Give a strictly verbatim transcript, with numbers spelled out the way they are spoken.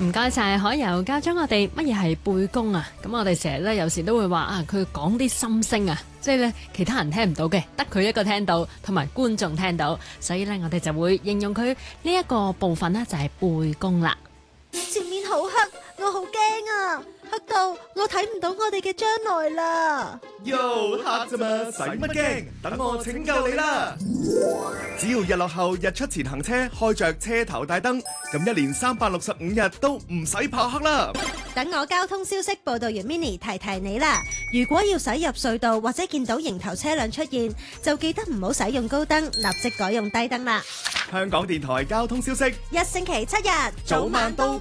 唔該晒，可由教咗我哋乜嘢係背弓啊？咁我哋成日咧有時都會話啊，佢講啲心聲啊，即係咧其他人聽唔到嘅，得佢一個聽到，同埋觀眾聽到，所以咧我哋就會形容佢呢一個部分呢，就係背弓啦。 前面好黑，我好驚啊！黑到我睇唔到我哋嘅將來啦。 喲，黑啫嘛，使乜驚？等我拯救你啦！只要日落後日出前行車開着車頭大燈，咁一年三百六十五日都唔使怕黑啦。 等我交通消息報道員 Mini 提提你啦。如果要駛入隧道或者見到迎頭車輛出現，就記得唔好使用高燈，立即改用低燈啦。 香港電台交通消息， 一星期七日， 早晚都